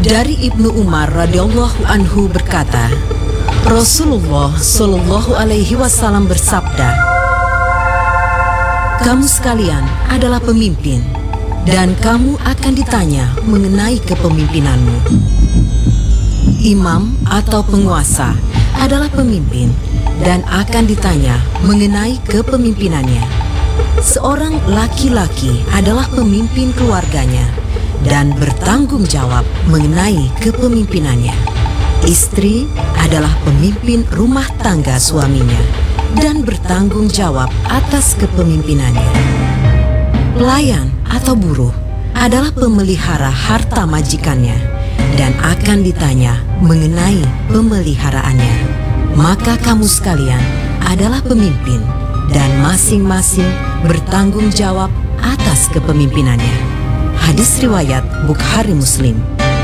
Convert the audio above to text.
Dari Ibnu Umar radhiyallahu anhu berkata, Rasulullah Shallallahu alaihi wasallam bersabda, "Kamu sekalian adalah pemimpin, dan kamu akan ditanya mengenai kepemimpinanmu." Imam atau penguasa adalah pemimpin dan akan ditanya mengenai kepemimpinannya. Seorang laki-laki adalah pemimpin keluarganya dan bertanggung jawab mengenai kepemimpinannya. Istri adalah pemimpin rumah tangga suaminya dan bertanggung jawab atas kepemimpinannya. Pelayan atau buruh adalah pemelihara harta majikannya dan akan ditanya mengenai pemeliharaannya. Maka kamu sekalian adalah pemimpin dan masing-masing bertanggung jawab atas kepemimpinannya. Hadis riwayat Bukhari Muslim.